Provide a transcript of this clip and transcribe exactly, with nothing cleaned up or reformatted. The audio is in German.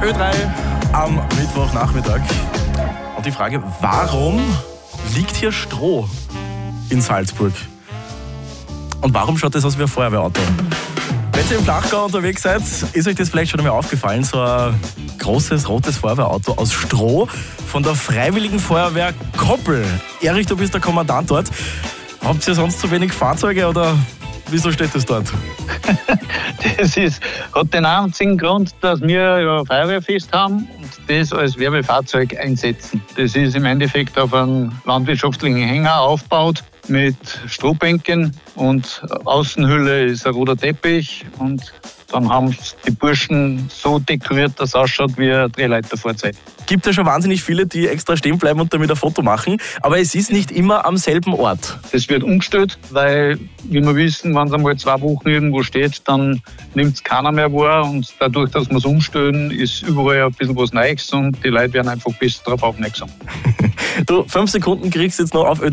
Ö drei am Mittwochnachmittag. Und die Frage, warum liegt hier Stroh in Salzburg? Und warum schaut das aus wie ein Feuerwehrauto? Wenn ihr im Flachgau unterwegs seid, ist euch das vielleicht schon einmal aufgefallen, so ein großes rotes Feuerwehrauto aus Stroh von der Freiwilligen Feuerwehr Koppel. Erich, du bist der Kommandant dort. Habt ihr sonst zu wenig Fahrzeuge oder wieso steht das dort? Das ist, hat den einzigen Grund, dass wir ja ein Feuerwehrfest haben und das als Werbefahrzeug einsetzen. Das ist im Endeffekt auf einem landwirtschaftlichen Hänger aufgebaut mit Strohbänken und Außenhülle ist ein roter Teppich und dann haben die Burschen so dekoriert, dass es ausschaut wie ein Drehleiterfahrzeug. Gibt ja schon wahnsinnig viele, die extra stehen bleiben und damit ein Foto machen, aber es ist nicht immer am selben Ort. Das wird umgestellt, weil, wie wir wissen, wenn es einmal zwei Wochen irgendwo steht, dann nimmt es keiner mehr wahr und dadurch, dass wir es umstellen, ist überall ein bisschen was Neues und die Leute werden einfach besser darauf aufmerksam. Du, fünf Sekunden kriegst du jetzt noch auf Ö drei.